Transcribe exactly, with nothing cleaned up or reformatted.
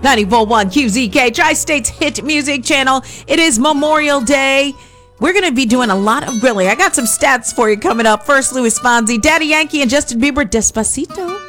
ninety-four point one Q Z K, Tri-State's hit music channel. It is Memorial Day. We're going to be doing a lot of grilling. I got some stats for you coming up. First, Louis Fonsi, Daddy Yankee, and Justin Bieber, Despacito.